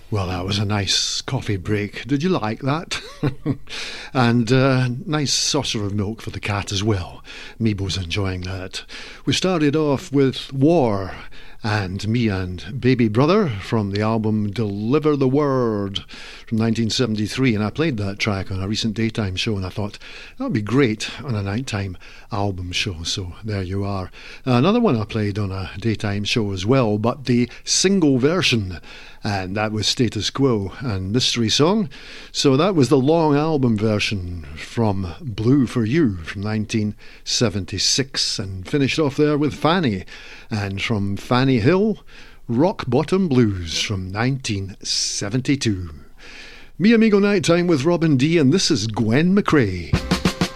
Well, that was a nice coffee break. Did you like that? And nice saucer of milk for the cat as well. Meebo's enjoying that. We started off with War and Me and Baby Brother from the album Deliver the Word from 1973, and I played that track on a recent daytime show and I thought that would be great on a nighttime album show, so there you are. Another one I played on a daytime show as well, but the single version, and that was Status Quo and Mystery Song. So that was the long album version from Blue for You from 1976, and finished off there with Fanny, and from Fanny Hill, Rock Bottom Blues from 1972. Me Amigo Nighttime with Robin D, and this is Gwen McRae.